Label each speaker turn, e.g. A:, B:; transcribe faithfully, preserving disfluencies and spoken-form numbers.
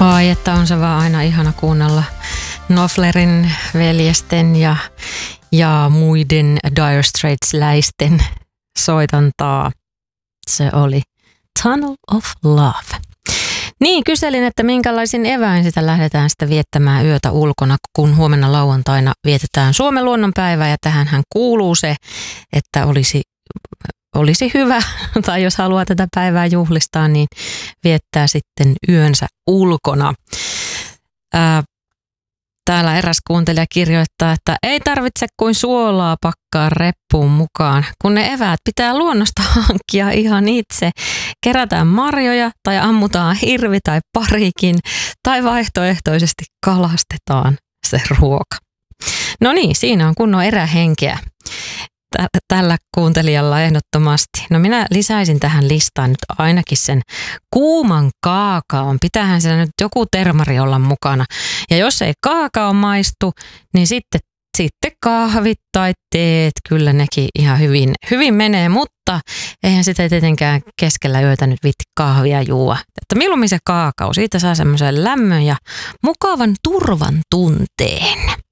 A: Ai, että on se vaan aina ihana kuunnella Knopflerin veljesten ja, ja muiden Dire Straits-läisten soitantaa. Se oli Tunnel of Love. Niin, kyselin, että minkälaisin eväin sitä lähdetään sitä viettämään yötä ulkona, kun huomenna lauantaina vietetään Suomen luonnonpäivää, ja tähänhän kuuluu se, että olisi, olisi hyvä, tai jos haluaa tätä päivää juhlistaa, niin viettää sitten yönsä ulkona. Ää, Täällä eräs kuuntelija kirjoittaa, että ei tarvitse kuin suolaa pakkaa reppuun mukaan, kun ne eväät pitää luonnosta hankkia ihan itse. Kerätään marjoja tai ammutaan hirvi tai parikin tai vaihtoehtoisesti kalastetaan se ruoka. No niin, siinä on kunnon erähenkeä tällä kuuntelijalla ehdottomasti. No minä lisäisin tähän listaan nyt ainakin sen kuuman kaakaon. Pitäähän siellä nyt joku termari olla mukana. Ja jos ei kaakao maistu, niin sitten, sitten kahvit tai teet, kyllä nekin ihan hyvin, hyvin menee. Mutta eihän sitä tietenkään keskellä yötä nyt viitti kahvia juua. Että mieluummin se kaakao, siitä saa semmoisen lämmön ja mukavan turvan tunteen.